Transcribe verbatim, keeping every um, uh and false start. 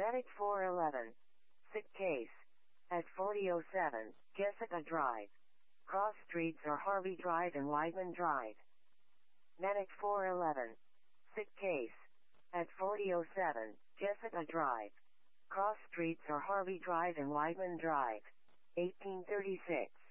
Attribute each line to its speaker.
Speaker 1: Medic four eleven. Sick case. At forty oh seven, Jessica Drive. Cross streets are Harvey Drive and Weidman Drive. Medic four eleven. Sick case. At forty oh seven, Jessica Drive. Cross streets are Harvey Drive and Weidman Drive. eighteen thirty-six.